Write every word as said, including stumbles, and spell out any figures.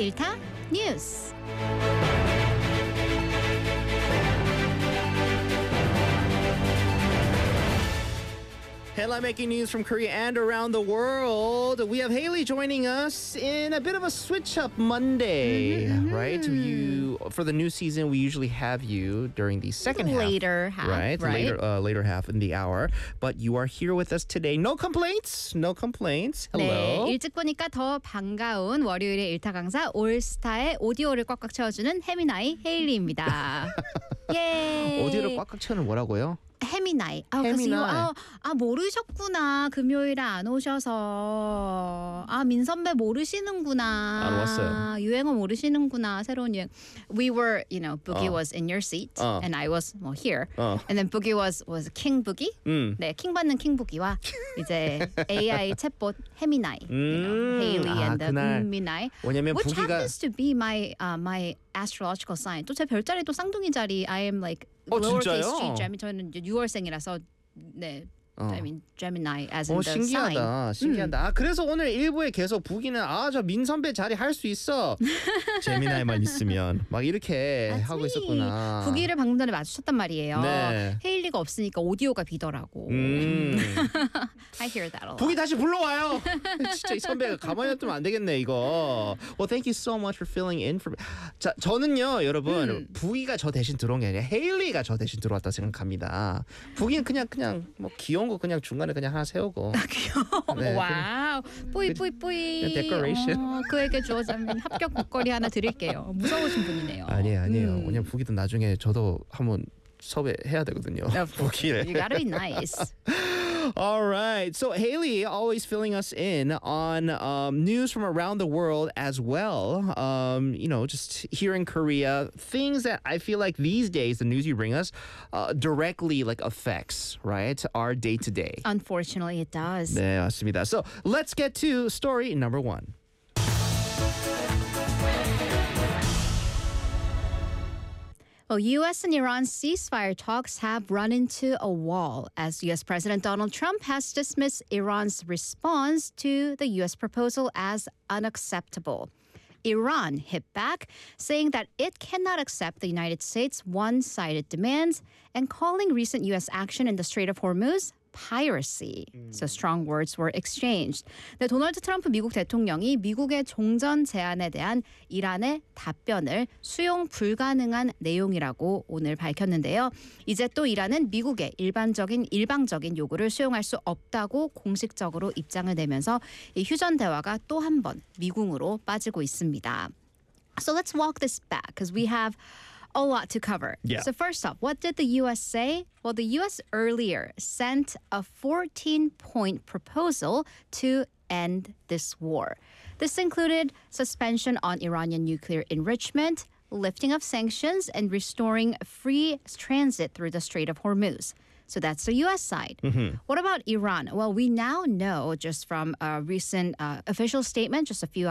일타 뉴스. Headline making news from Korea and around the world. We have Haley joining us in a bit of a switch up Monday, mm-hmm, right? mm-hmm. You for the new season, we usually have you during the second half, later half, right? right? Later, uh, later half in the hour. But you are here with us today. No complaints, no complaints. Hello. 네, 일찍 보니까 더 반가운 월요일의 일타 강사 올스타의 오디오를 꽉꽉 채워주는 해미나이 헤일리입니다. 예. 오디오를 꽉꽉 채우는 뭐라고요? 해미나이. 아, 해미나이. 아, 아 모르셨구나. 금요일에 안 오셔서. 아 민선배 모르시는구나. 안 왔어요. 유행어 모르시는구나. 새로운 유행. We were, you know, Boogie 어. was in your seat, 어. and I was well here, 어. and then Boogie was was King Boogie. 음. 네, 킹 받는 킹 부기와 이제 에이아이 챗봇 해미나이, you know, 음. Haley 아, and the 그날. 미나이, 왜냐면 which 부기가 happens to be my uh, my astrological sign. 또 제 별자리 또 쌍둥이 자리. I am like 어, lowercase 진짜요? g Gemini. 저는 이제 유월생이라서 네. 어. I mean Gemini as in 어, the sign. 신기하다. 신기하다. 아, 그래서 오늘 일부에 계속 부기는 아, 저 민선배 자리 할 수 있어. 재미나이만 있으면 막 이렇게 That's 하고 me. 있었구나. 부기를 방금 전에 마주쳤단 말이에요. 네. 헤일리가 없으니까 오디오가 비더라고. 음. I hear that a lot. 부기 다시 불러와요. 진짜 이 선배가 가만히 놔두면 안 되겠네 이거. Well, thank you so much for filling in for. 자, 저는요, 여러분, 음. 부기가 저 대신 들어온 게 아니라 헤일리가 저 대신 들어왔다 생각합니다. 부기는 그냥 그냥 뭐 귀여운 거 그냥 중간에 그냥 하나 세우고. 귀여워. 네, 와우. 뿌이 뿌이 뿌이. 그냥 decoration. 어, 그에게 주어진 합격 목걸이 하나 드릴게요. 무서우신 분이네요. 아니에요, 아니에요. 음. 왜냐면 부기도 나중에 저도 한번 섭외해야 되거든요. 부기를. You gotta be nice. All right. So Haley always filling us in on um, news from around the world as well. Um, you know, just here in Korea, things that I feel like these days, the news you bring us uh, directly like affects, right, our day to day. Unfortunately, it does. 네, 맞습니다. So let's get to story number one. Well, U S and Iran's ceasefire talks have run into a wall as U S President Donald Trump has dismissed Iran's response to the U S proposal as unacceptable. Iran hit back, saying that it cannot accept the United States' one-sided demands and calling recent U S action in the Strait of Hormuz piracy. So strong words were exchanged. 네, 도널드 트럼프 미국 대통령이 미국의 종전 제안에 대한 이란의 답변을 수용 불가능한 내용이라고 오늘 밝혔는데요. 이제 또 이란은 미국의 일반적인 일방적인 요구를 수용할 수 없다고 공식적으로 입장을 내면서 이 휴전 대화가 또 한 번 미궁으로 빠지고 있습니다. So let's walk this back because we have a lot to cover. Yeah. So first off, what did the U S say? Well, the U S earlier sent a fourteen-point proposal to end this war. This included suspension on Iranian nuclear enrichment, lifting of sanctions, and restoring free transit through the Strait of Hormuz. So that's the U S side. Mm-hmm. What about Iran? Well, we now know just from a recent uh, official statement just a few